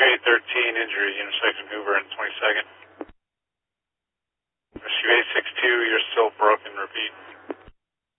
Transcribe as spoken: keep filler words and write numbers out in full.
eight thirteen, injury, intersection Hoover and twenty-second. Rescue eight six two, you're still broken, repeat.